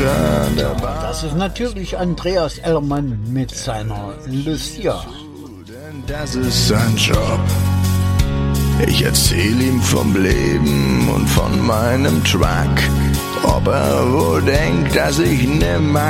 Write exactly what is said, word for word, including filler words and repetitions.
Das ist natürlich Andreas Ellmann mit seiner Lucia. Das ist sein Job. Ich erzähl ihm vom Leben und von meinem Truck. Ob er wohl denkt, dass ich nimmer